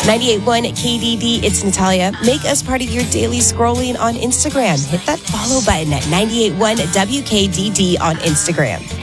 98.1 KDD, it's Natalia. Make us part of your daily scrolling on Instagram. Hit that follow button at 98.1 WKDD on Instagram.